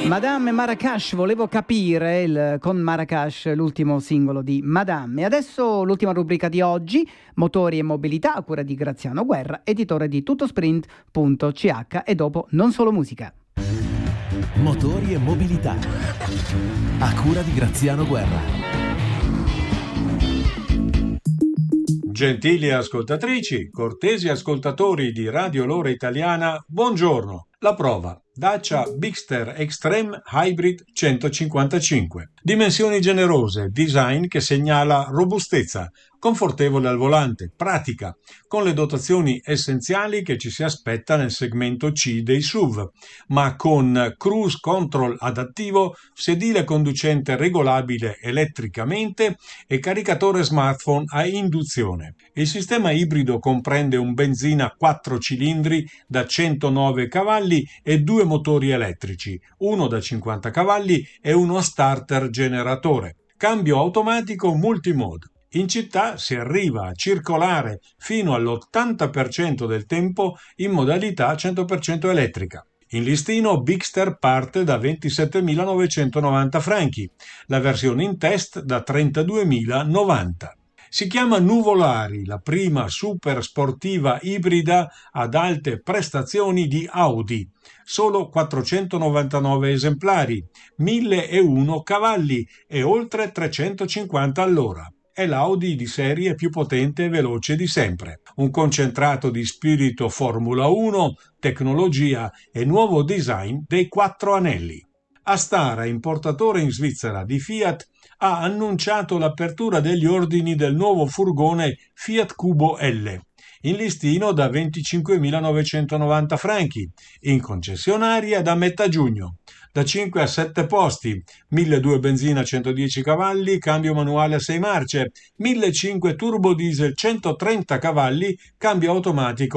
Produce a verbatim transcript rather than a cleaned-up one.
Madame Marracash, volevo capire il, con Marracash, l'ultimo singolo di Madame. E adesso l'ultima rubrica di oggi, motori e mobilità, a cura di Graziano Guerra, editore di Tutosprint punto c h, e dopo non solo musica. Motori e mobilità, a cura di Graziano Guerra. Gentili ascoltatrici, cortesi ascoltatori di Radio L'Ora Italiana, buongiorno. La prova, Dacia Bigster Extreme Hybrid centocinquantacinque. Dimensioni generose, design che segnala robustezza, confortevole al volante, pratica, con le dotazioni essenziali che ci si aspetta nel segmento C dei S U V, ma con cruise control adattivo, sedile conducente regolabile elettricamente e caricatore smartphone a induzione. Il sistema ibrido comprende un benzina quattro cilindri da centonove cavalli e due motori elettrici, uno da cinquanta cavalli e uno starter generatore. Cambio automatico multimode. In città si arriva a circolare fino all'ottanta per cento del tempo in modalità cento per cento elettrica. In listino Bigster parte da ventisettemilanovecentonovanta franchi, la versione in test da trentaduemilanovanta. Si chiama Nuvolari, la prima super sportiva ibrida ad alte prestazioni di Audi. Solo quattrocentonovantanove esemplari, milleuno cavalli e oltre trecentocinquanta all'ora. È l'Audi di serie più potente e veloce di sempre. Un concentrato di spirito Formula uno, tecnologia e nuovo design dei quattro anelli. Astara, importatore in Svizzera di Fiat, ha annunciato l'apertura degli ordini del nuovo furgone Fiat Cubo L, in listino da venticinquemilanovecentonovanta franchi, in concessionaria da metà giugno. Da cinque a sette posti, milleduecento benzina centodieci cavalli, cambio manuale a sei marce, millecinquecento turbo diesel centotrenta cavalli, cambio automatico